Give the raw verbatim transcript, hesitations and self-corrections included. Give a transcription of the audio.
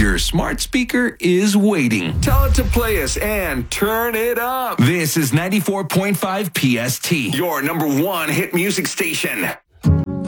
Your smart speaker is waiting. Tell it to play us and turn it up. This is ninety-four point five P S T. Your number one hit music station.